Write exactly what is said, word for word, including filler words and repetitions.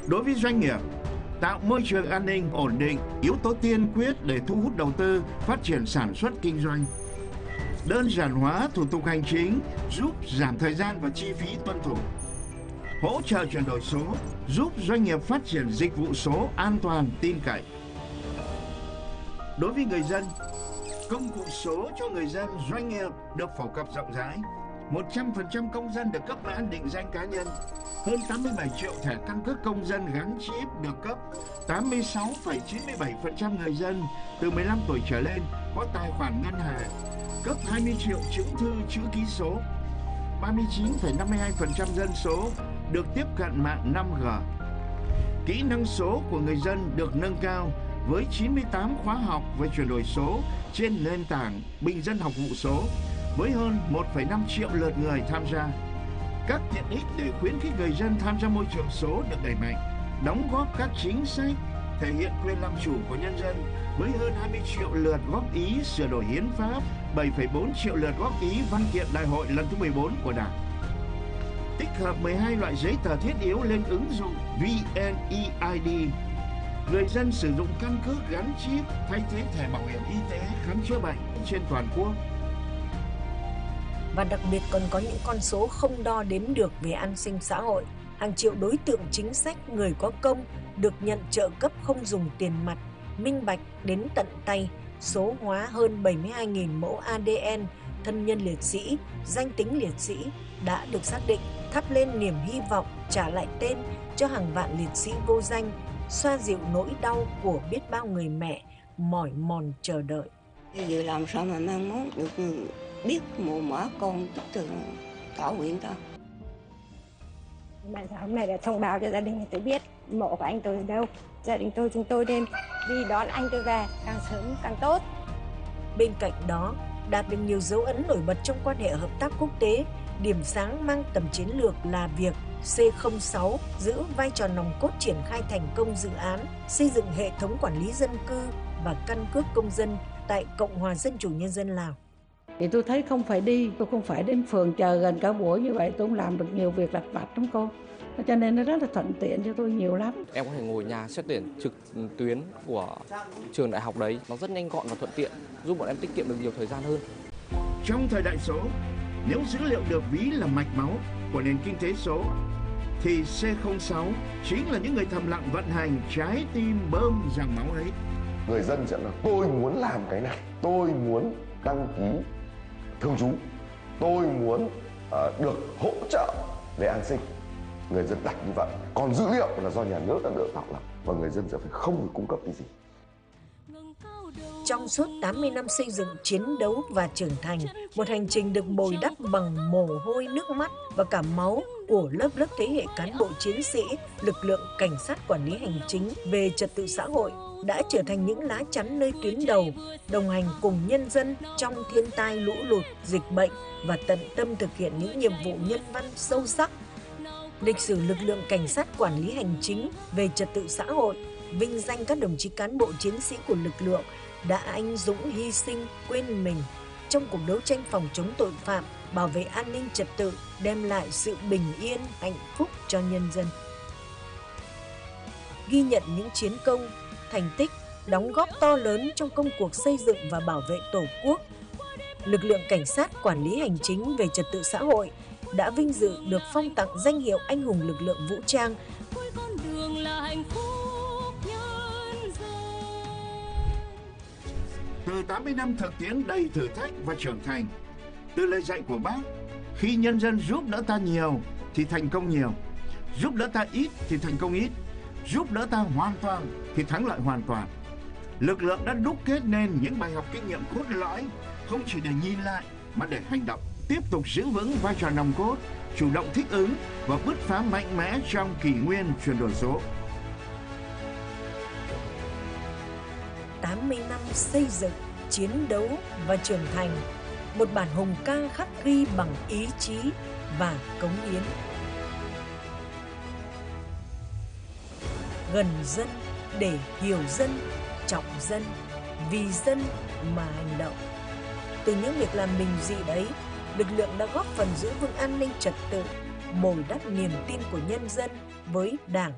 Đối với doanh nghiệp, tạo môi trường an ninh ổn định, yếu tố tiên quyết để thu hút đầu tư, phát triển sản xuất kinh doanh. Đơn giản hóa thủ tục hành chính giúp giảm thời gian và chi phí tuân thủ. Hỗ trợ chuyển đổi số giúp doanh nghiệp phát triển dịch vụ số an toàn, tin cậy. Đối với người dân, công cụ số cho người dân, doanh nghiệp được phổ cập rộng rãi. một trăm phần trăm công dân được cấp mã định danh cá nhân. Hơn tám mươi bảy triệu thẻ căn cước công dân gắn chip được cấp. tám mươi sáu phẩy chín mươi bảy phần trăm người dân từ mười lăm tuổi trở lên có tài khoản ngân hàng. Cấp hai mươi triệu chứng thư chữ ký số. ba mươi chín phẩy năm mươi hai phần trăm dân số được tiếp cận mạng năm G. Kỹ năng số của người dân được nâng cao với chín mươi tám khóa học về chuyển đổi số trên nền tảng Bình dân học vụ số với hơn một phẩy năm triệu lượt người tham gia. Các tiện ích để khuyến khích người dân tham gia môi trường số được đẩy mạnh, đóng góp các chính sách thể hiện quyền làm chủ của nhân dân với hơn hai mươi triệu lượt góp ý sửa đổi hiến pháp, bảy phẩy bốn triệu lượt góp ý văn kiện đại hội lần thứ mười bốn của Đảng. Tích hợp mười hai loại giấy tờ thiết yếu lên ứng dụng vê en e i đê. Người dân sử dụng căn cước gắn chip thay thế thẻ bảo hiểm y tế khám chữa bệnh trên toàn quốc. Và đặc biệt còn có những con số không đo đếm được về an sinh xã hội. Hàng triệu đối tượng chính sách, người có công được nhận trợ cấp không dùng tiền mặt, minh bạch đến tận tay, số hóa hơn bảy mươi hai nghìn mẫu a đê en, thân nhân liệt sĩ, danh tính liệt sĩ đã được xác định, thắp lên niềm hy vọng, trả lại tên cho hàng vạn liệt sĩ vô danh, xoa dịu nỗi đau của biết bao người mẹ mỏi mòn chờ đợi. Giờ làm sao mà mong muốn được biết mồ mả con từ thảo nguyện ta. Bây giờ hôm nay đã thông báo cho gia đình tôi biết mộ của anh tôi ở đâu. Gia đình tôi chúng tôi nên đi đón anh tôi về càng sớm càng tốt. Bên cạnh đó, đạt được nhiều dấu ấn nổi bật trong quan hệ hợp tác quốc tế. Điểm sáng mang tầm chiến lược là việc C không sáu giữ vai trò nòng cốt triển khai thành công dự án xây dựng hệ thống quản lý dân cư và căn cước công dân tại Cộng hòa Dân chủ Nhân dân Lào. Thì tôi thấy không phải đi, tôi không phải đến phường chờ gần cả buổi như vậy, tôi cũng làm được nhiều việc lặt vặt đúng cô. Cho nên nó rất là thuận tiện cho tôi nhiều lắm. Em có thể ngồi nhà xét tuyển trực tuyến của trường đại học đấy, nó rất nhanh gọn và thuận tiện, giúp bọn em tiết kiệm được nhiều thời gian hơn. Trong thời đại số, nếu dữ liệu được ví là mạch máu của nền kinh tế số, thì C không sáu chính là những người thầm lặng vận hành trái tim bơm dòng máu ấy. Người dân sẽ là tôi muốn làm cái này, tôi muốn đăng ký thường trú, tôi muốn uh, được hỗ trợ về an sinh. Người dân đặt như vậy, còn dữ liệu là do nhà nước đã được tạo lập và người dân sẽ phải không phải cung cấp cái gì. Trong suốt tám mươi năm xây dựng, chiến đấu và trưởng thành, một hành trình được bồi đắp bằng mồ hôi, nước mắt và cả máu của lớp lớp thế hệ cán bộ chiến sĩ, lực lượng cảnh sát quản lý hành chính về trật tự xã hội đã trở thành những lá chắn nơi tuyến đầu, đồng hành cùng nhân dân trong thiên tai lũ lụt, dịch bệnh và tận tâm thực hiện những nhiệm vụ nhân văn sâu sắc. Lịch sử lực lượng cảnh sát quản lý hành chính về trật tự xã hội vinh danh các đồng chí cán bộ chiến sĩ của lực lượng đã anh dũng hy sinh quên mình trong cuộc đấu tranh phòng chống tội phạm, bảo vệ an ninh trật tự, đem lại sự bình yên, hạnh phúc cho nhân dân. Ghi nhận những chiến công, thành tích, đóng góp to lớn trong công cuộc xây dựng và bảo vệ Tổ quốc, lực lượng cảnh sát quản lý hành chính về trật tự xã hội đã vinh dự được phong tặng danh hiệu anh hùng lực lượng vũ trang. Từ tám mươi năm thực tiễn đầy thử thách và trưởng thành, từ lời dạy của Bác, khi nhân dân giúp đỡ ta nhiều thì thành công nhiều, giúp đỡ ta ít thì thành công ít, giúp đỡ ta hoàn toàn thì thắng lợi hoàn toàn. Lực lượng đã đúc kết nên những bài học kinh nghiệm cốt lõi, không chỉ để nhìn lại mà để hành động, tiếp tục giữ vững vai trò nòng cốt, chủ động thích ứng và bứt phá mạnh mẽ trong kỷ nguyên chuyển đổi số. tám mươi năm xây dựng, chiến đấu và trưởng thành, một bản hùng ca khắc ghi bằng ý chí và cống hiến. Gần dân để hiểu dân, trọng dân, vì dân mà hành động. Từ những việc làm bình dị đấy, lực lượng đã góp phần giữ vững an ninh trật tự, bồi đắp niềm tin của nhân dân với Đảng,